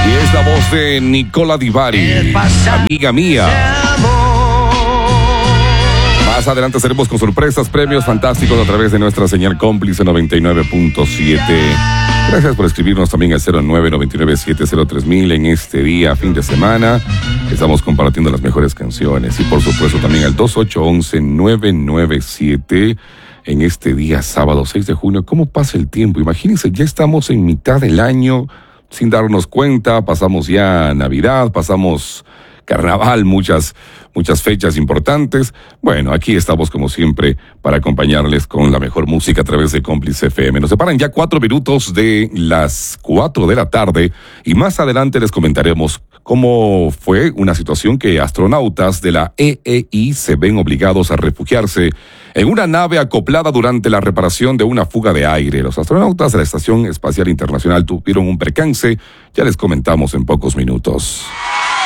Y es la voz de Nicola Di Bari, amiga mía. Más adelante seremos con sorpresas, premios fantásticos a través de nuestra señal cómplice 99.7. Gracias por escribirnos también al 0999703000 en este día, fin de semana. Estamos compartiendo las mejores canciones y por supuesto también al 2811997 en este día, sábado 6 de junio. ¿Cómo pasa el tiempo? Imagínense, ya estamos en mitad del año sin darnos cuenta. Pasamos ya Navidad, pasamos Carnaval, muchas fechas importantes. Bueno, aquí estamos como siempre para acompañarles con la mejor música a través de Cómplice FM. Nos separan ya 4 minutos de las 4 de la tarde y más adelante les comentaremos cómo fue una situación que astronautas de la EEI se ven obligados a refugiarse en una nave acoplada durante la reparación de una fuga de aire. Los astronautas de la Estación Espacial Internacional tuvieron un percance, ya les comentamos en pocos minutos.